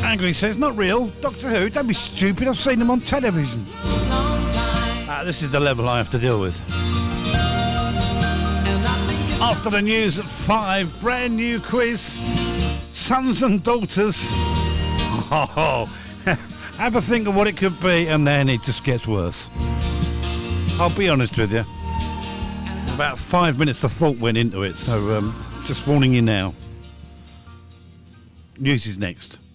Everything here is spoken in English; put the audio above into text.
Angry says, not real. Doctor Who? Don't be stupid. I've seen them on television. This is the level I have to deal with. After the news at 5, brand new quiz. Sons and daughters. Oh, have a think of what it could be, and then it just gets worse. I'll be honest with you. About 5 minutes of thought went into it, so just warning you now. News is next.